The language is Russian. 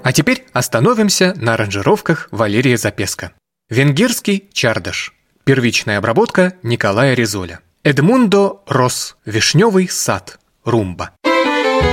А теперь остановимся на аранжировках Валерия Запеско. Венгерский чардаш. Первичная обработка Николая Резоля. Эдмундо Росс. Вишневый сад. Румба.